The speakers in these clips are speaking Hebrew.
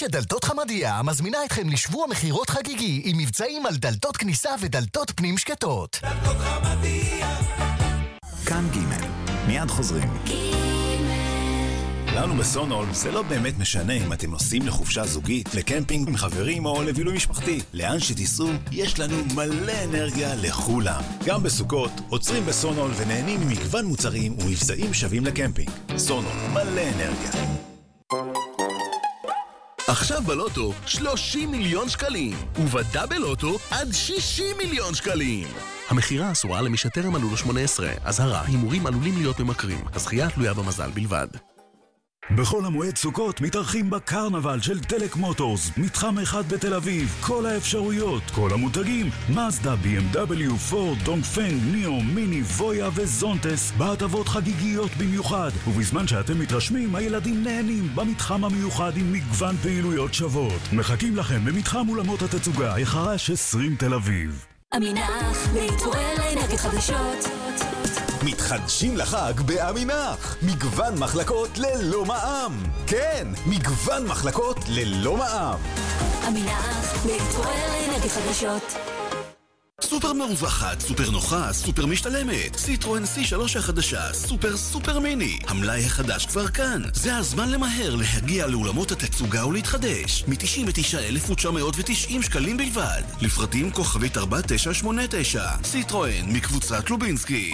רשת דלתות חמדיה מזמינה אתכם לשבוע מחירות חגיגי עם מבצעים על דלתות כניסה ודלתות פנים שקטות. דלתות חמדיה. כאן ג' מיד חוזרים. לנו בסונול זה לא באמת משנה אם אתם נוסעים לחופשה זוגית, לקמפינג עם חברים או לבילוי משפחתי. לאן שתיסעו, יש לנו מלא אנרגיה לכולם. גם בסוכות, עוצרים בסונול ונהנים ממגוון מוצרים ומבצעים שווים לקמפינג. סונול, מלא אנרגיה. עכשיו בלוטו 30 מיליון שקלים, ובדאבל לוטו עד 60 מיליון שקלים. המחירה אסורה למי שטרם מלאו לו 18. אזהרה, הימורים עלולים להיות ממכרים. הזכייה תלויה במזל בלבד. בכל המועד סוכות מתארחים בקרנבל של דלק מוטורס, מתחם אחד בתל אביב. כל האפשרויות, כל המותגים, מזדה, BMW, פורד, דונגפנג, ניאו, מיני, וויה וזונטס, בהטבות חגיגיות במיוחד. ובזמן שאתם מתרשמים, הילדים נהנים במתחם המיוחד עם מגוון פעילויות שוות. מחכים לכם במתחם אולמות התצוגה, החרש 20 תל אביב. אמינח, להתעורר לאנרגיות חדשות. מתחדשים לחג באמינח. מגוון מחלקות ללא מע"מ. כן, מגוון מחלקות ללא מע"מ. אמינח, להתעורר לאנרגיות חדשות. סופר מרווחת, סופר נוחה, סופר משתלמת. סיטרואן C3 החדשה, סופר מיני. המלאי החדש כבר כאן. זה הזמן למהר להגיע לאולמות התצוגה ולהתחדש. מ-99,990 שקלים בלבד. לפרטים כוכבית 4989. סיטרואן מקבוצת לובינסקי.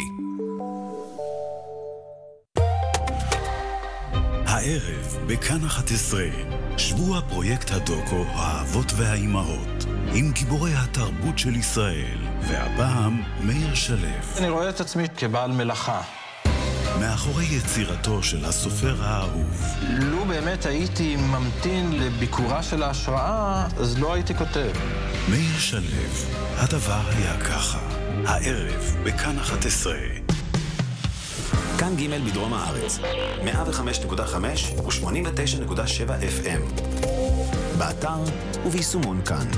הערב בכאן 11 שבוע פרויקט הדוקו האבות והאימהות עם גיבורי התרבות של ישראל, והפעם מאיר שלו. אני רואה את עצמי כבעל מלאכה. מאחורי יצירתו של הסופר האהוב. לו באמת הייתי ממתין לביקורה של ההשראה, אז לא הייתי כותב. מאיר שלו, הדבר היה ככה. הערב בכאן 11. כאן ג' בדרום הארץ, 105.5 ו-89.7 FM. באתר וביישומון כאן.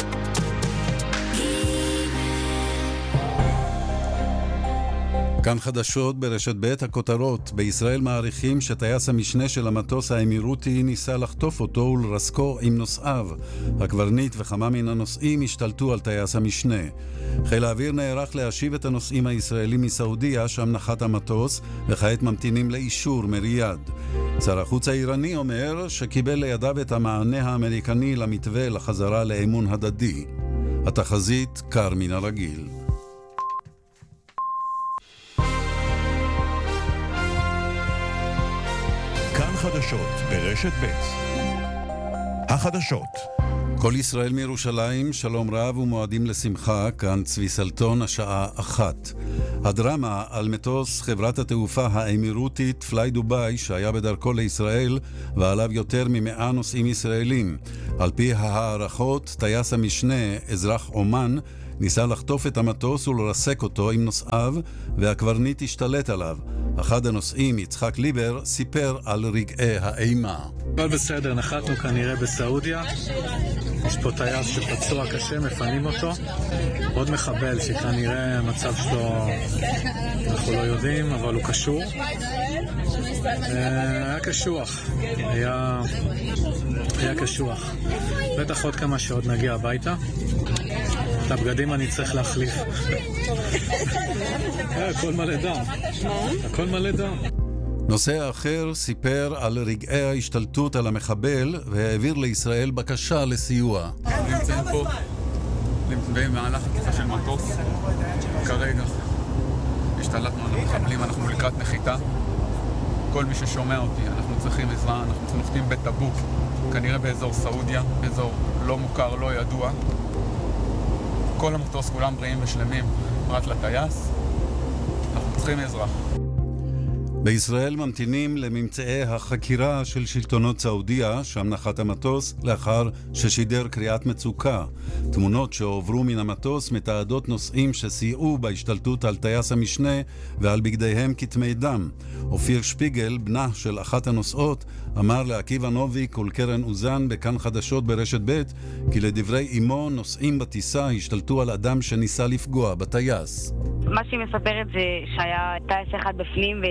כאן חדשות ברשת ב' הכותרות. בישראל מעריכים שטייס המשנה של המטוס האמירותי ניסה לחטוף אותו ולרסקו עם נוסעיו. הקברניט וכמה מן הנוסעים השתלטו על טייס המשנה. חיל האוויר נערך להשיב את הנוסעים הישראלים מסעודיה, שם נחת המטוס, וכעת ממתינים לאישור מריאד. שר החוץ האיראני אומר שקיבל לידיו את המענה האמריקני למתווה לחזרה לאמון הדדי. התחזית קר מן הרגיל. כאן חדשות ברשת ב'. החדשות. כל ישראל מירושלים, שלום רב ומועדים לשמחה, כאן צבי סלטון, השעה 1. הדרמה על מטוס חברת התעופה האמירותית פליי דוביי שהיה בדרכו לישראל ועליו יותר מ100 נוסעים ישראלים. על פי הערכות, טייס המשנה, אזרח אומן, ניסה לחטוף את המטוס ולרסק אותו עם נוסעיו, והקברניט השתלט עליו. אחד הנוסעים, יצחק ליבר, סיפר על רגעי האימה. אבל בסדר, נחתנו כנראה בסעודיה. יש פה טייס שפצוע קשה, מפנים אותו. עוד מחבל שכנראה המצב שלו, אנחנו לא יודעים, אבל הוא קשור. היה קשוח. היה קשוח. בטח עוד כמה שעות נגיע הביתה. את הבגדים אני צריך להחליף. הכל מלא דם. הכל מלא דם. נושא אחר סיפר על רגעי ההשתלטות על המחבל והעביר לישראל בקשה לסיוע. נמצאים פה במהלך תקיפה של מטוס. כרגע השתלטנו על המחבלים, אנחנו לקראת נחיתה. כל מי ששומע אותי, אנחנו צריכים עזרה, אנחנו נוחתים בטבוק, כנראה באזור סעודיה, אזור לא מוכר, לא ידוע. כל המטוס כולם בריאים ושלמים, פרט לטייס. אנחנו צריכים עזרה. בישראל ממתינים לממצאי החקירה של שלטונות סעודיה, שם נחת המטוס לאחר ששידר קריאת מצוקה. תמונות שהועברו מן המטוס מתעדות נוסעים שסייעו בהשתלטות על טייס המשנה ועל בגדיהם כתמי דם. אופיר שפיגל, בנה של אחת הנוסעות, אמר לעקיבא נוביק ולקרן אוזן בכאן חדשות ברשת ב' כי לדברי אמו נוסעים בטיסה השתלטו על אדם שניסה לפגוע בטייס. מה שהיא מספרת זה שהיה טייס אחד בפנים וכאילו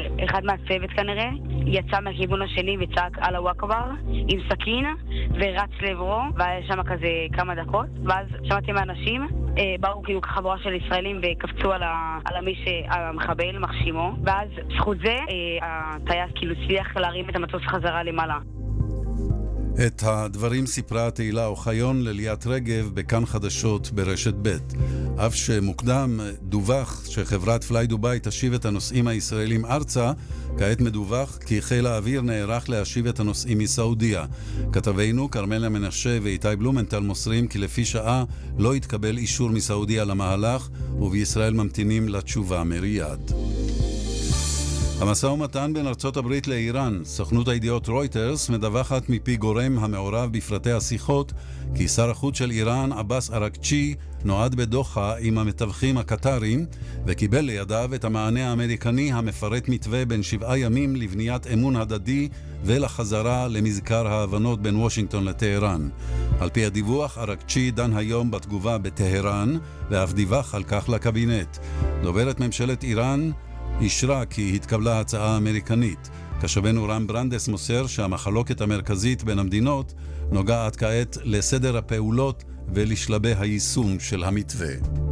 אחד מהצוות כנראה יצא מהכיוון השני וצעק אללהו אכבר עם סכין ורץ לעברו, והיה שם כזה כמה דקות, ואז שמעתי מהאנשים באו כאילו חבורה של ישראלים וקפצו על המחבל, מחשימו, ואז זכות זה הטייס כאילו הצליח להרים את המטוס חזרה למעלה. את הדברים סיפרה תהילה אוחיון לליאת רגב בכאן חדשות ברשת ב'. אף שמוקדם דווח שחברת פליי דוביי תשיב את הנוסעים הישראלים ארצה, כעת מדווח כי חיל האוויר נערך להשיב את הנוסעים מסעודיה. כתבינו קרמלה מנשה ואיתי בלומנטל מוסרים כי לפי שעה לא התקבל אישור מסעודיה למהלך, ובישראל ממתינים לתשובה מריאד. המשא ומתן בין ארצות הברית לאיראן, סוכנות הידיעות רויטרס מדווחת מפי גורם המעורב בפרטי השיחות כי שר החוץ של איראן, עבאס אראקצ'י, נועד בדוחה עם המתווכים הקטרים וקיבל לידיו את המענה האמריקני המפרט מתווה בין 7 ימים לבניית אמון הדדי ולחזרה למזכר ההבנות בין וושינגטון לטהרן. על פי הדיווח, אראקצ'י דן היום בתגובה בטהרן ואף דיווח על כך לקבינט. דוברת ממשלת איראן אישרה כי התקבלה הצעה אמריקנית. כשבנו רם ברנדס מוסר שהמחלוקת המרכזית בין המדינות נוגעת כעת לסדר הפעולות ולשלבי היישום של המתווה.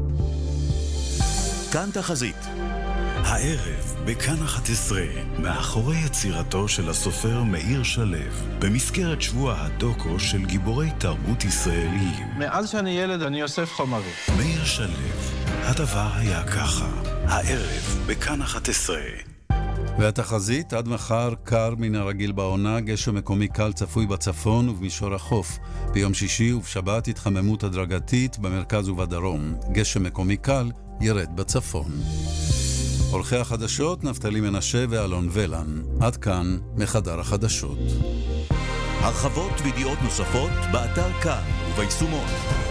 כאן תחזית. הערב בכאן 11, מאחורי יצירתו של הסופר מאיר שלו, במסגרת שבוע הדוקו של גיבורי תרבות ישראליים. מאז שאני ילד אני אוסף חומרים. מאיר שלו, הדבר היה ככה. הערב בכאן 11. והתחזית, עד מחר קר מן הרגיל בעונה, גשם מקומי קל צפוי בצפון ובמישור החוף. ביום שישי ובשבת התחממות הדרגתית במרכז ובדרום. גשם מקומי קל ירד בצפון. עורכי החדשות נפתלי מנשה ואלון ולן. עד כאן מחדר החדשות. הרחבות וידיעות נוספות באתר כאן וביישומון.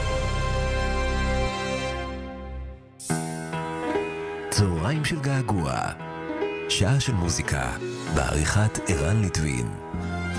צהריים של געגוע, שעה של מוזיקה, בעריכת ערן ליטבין.